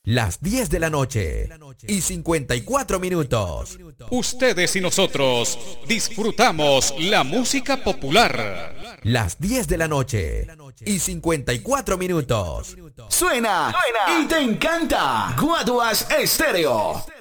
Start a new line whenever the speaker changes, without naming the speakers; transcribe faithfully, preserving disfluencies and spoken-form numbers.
Las diez de la noche y cincuenta y cuatro minutos.
Ustedes y nosotros disfrutamos la música popular.
Las diez de la noche y cincuenta y cuatro minutos.
Suena, Suena y te encanta. Guaduas Estéreo.